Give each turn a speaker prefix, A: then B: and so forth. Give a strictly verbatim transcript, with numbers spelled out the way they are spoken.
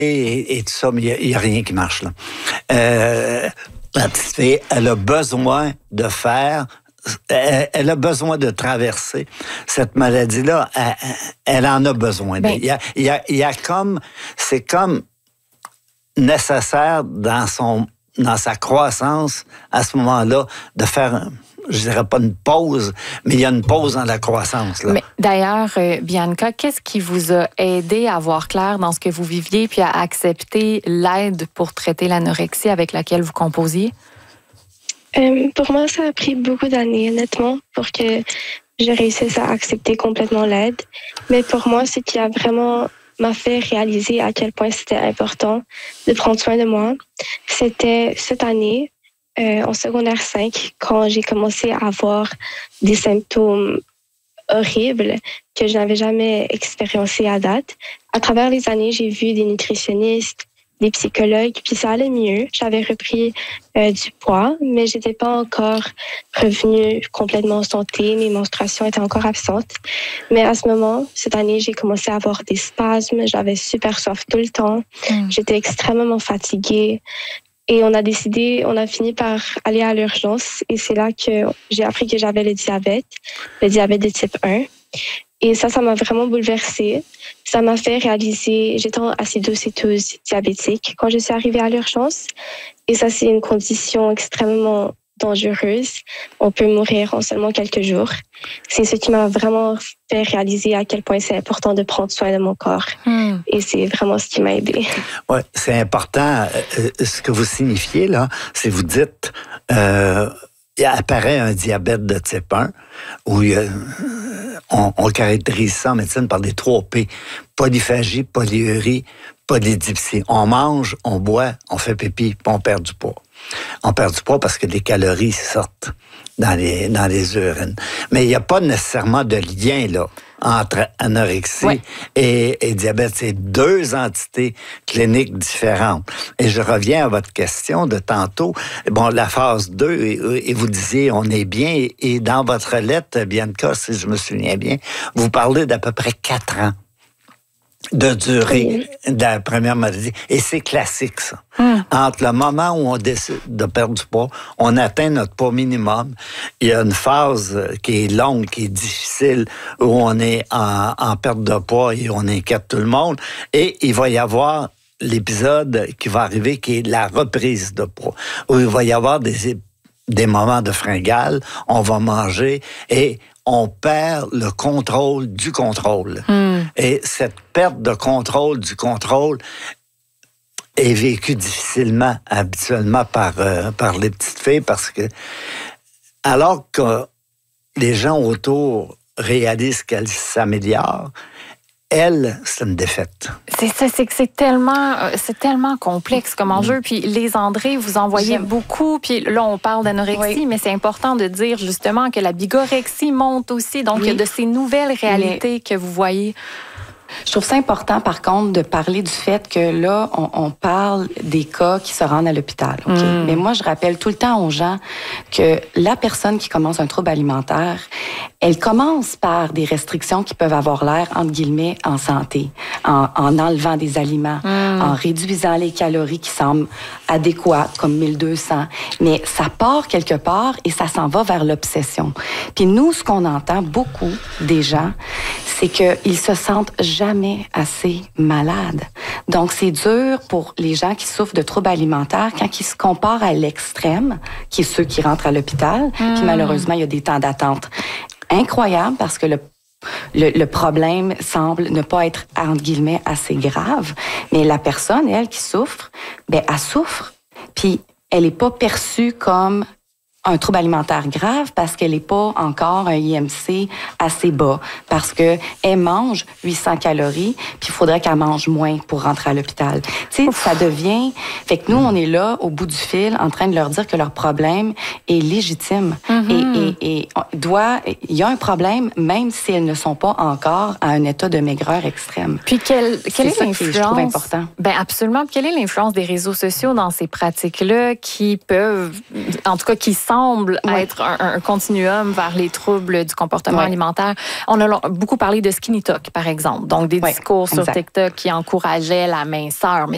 A: et, et tout ça, mais il n'y a, a rien qui marche, là. Euh, la petite fille, elle a besoin de faire... Elle, elle a besoin de traverser cette maladie-là. Elle, elle en a besoin. Ben, il y a, il y a, il y a comme... C'est comme nécessaire dans son... dans sa croissance, à ce moment-là, de faire, je dirais pas une pause, mais il y a une pause dans la croissance. Là.
B: Mais d'ailleurs, euh, Bianca, qu'est-ce qui vous a aidé à voir clair dans ce que vous viviez puis à accepter l'aide pour traiter l'anorexie avec laquelle vous composiez?
C: Euh, pour moi, ça a pris beaucoup d'années, honnêtement, pour que je réussisse à accepter complètement l'aide. Mais pour moi, ce qui a vraiment m'a fait réaliser à quel point c'était important de prendre soin de moi, c'était cette année, euh, en secondaire cinq, quand j'ai commencé à avoir des symptômes horribles que je n'avais jamais expérimentés à date. À travers les années, j'ai vu des nutritionnistes, des psychologues, puis ça allait mieux. J'avais repris euh, du poids, mais j'étais pas encore revenue complètement en santé. Mes menstruations étaient encore absentes. Mais à ce moment, cette année, j'ai commencé à avoir des spasmes. J'avais super soif tout le temps. Mm. J'étais extrêmement fatiguée. Et on a décidé, on a fini par aller à l'urgence. Et c'est là que j'ai appris que j'avais le diabète, le diabète de type un. Et ça, ça m'a vraiment bouleversée. Ça m'a fait réaliser, j'étais en acidocétose diabétique quand je suis arrivée à l'urgence. Et ça, c'est une condition extrêmement dangereuse. On peut mourir en seulement quelques jours. C'est ce qui m'a vraiment fait réaliser à quel point c'est important de prendre soin de mon corps. Hmm. Et c'est vraiment ce qui m'a aidée.
A: Oui, c'est important. Euh, ce que vous signifiez, là, c'est vous dites... Euh, il apparaît un diabète de type un, où il y a, on, on caractérise ça en médecine par les trois P. Polyphagie, polyurie, polydipsie. On mange, on boit, on fait pipi, puis on perd du poids. On perd du poids parce que les calories sortent dans les, dans les urines. Mais il n'y a pas nécessairement de lien, là, entre anorexie oui. et, et diabète. C'est deux entités cliniques différentes. Et je reviens à votre question de tantôt. Bon, la phase deux, et, et vous disiez, on est bien. Et dans votre lettre, Bianca, si je me souviens bien, vous parlez d'à peu près quatre ans de durée oui. de la première maladie. Et c'est classique, ça. Hum. Entre le moment où on décide de perdre du poids, on atteint notre poids minimum. Il y a une phase qui est longue, qui est difficile, où on est en, en perte de poids et on inquiète tout le monde. Et il va y avoir l'épisode qui va arriver, qui est la reprise de poids, où il va y avoir des, des moments de fringale, on va manger et on perd le contrôle du contrôle. Mm. Et cette perte de contrôle du contrôle est vécue difficilement, habituellement, par, euh, par les petites filles, parce que alors que les gens autour réalisent qu'elles s'améliorent, elle, c'est une défaite.
B: C'est ça, c'est que c'est tellement, c'est tellement complexe comme enjeu. Mmh. Puis les André, vous en voyez J'aime. beaucoup. Puis là, on parle d'anorexie, oui. mais c'est important de dire justement que la bigorexie monte aussi. Donc, oui. de ces nouvelles réalités oui. que vous voyez.
D: Je trouve ça important, par contre, de parler du fait que là, on, on parle des cas qui se rendent à l'hôpital. Okay? Mm. Mais moi, je rappelle tout le temps aux gens que la personne qui commence un trouble alimentaire, elle commence par des restrictions qui peuvent avoir l'air, entre guillemets, en santé, en, en enlevant des aliments, mm. en réduisant les calories qui semblent adéquates, comme mille deux cents. Mais ça part quelque part et ça s'en va vers l'obsession. Puis nous, ce qu'on entend beaucoup des gens, c'est qu'ils se sentent jamais assez malades. Donc, c'est dur pour les gens qui souffrent de troubles alimentaires quand ils se comparent à l'extrême, qui est ceux qui rentrent à l'hôpital. Mmh. Puis malheureusement, il y a des temps d'attente incroyables parce que le Le, le problème semble ne pas être, entre guillemets, assez grave. Mais la personne, elle, qui souffre, ben, elle souffre. Puis, elle n'est pas perçue comme un trouble alimentaire grave parce qu'elle n'est pas encore un I M C assez bas, parce qu'elle mange huit cents calories, puis il faudrait qu'elle mange moins pour rentrer à l'hôpital. Tu sais, ça devient... Fait que nous, on est là, au bout du fil, en train de leur dire que leur problème est légitime. Mm-hmm. Et, et, et doit... Il y a un problème, même si elles ne sont pas encore à un état de maigreur extrême.
B: Puis, quelle, quelle est, est l'influence... Que je trouve important. Ben absolument. Quelle est l'influence des réseaux sociaux dans ces pratiques-là qui peuvent... En tout cas, qui semble ouais. être un, un continuum vers les troubles du comportement ouais. alimentaire. On a beaucoup parlé de Skinny Talk, par exemple. Donc, des ouais, discours exact. sur TikTok qui encourageaient la minceur. Mais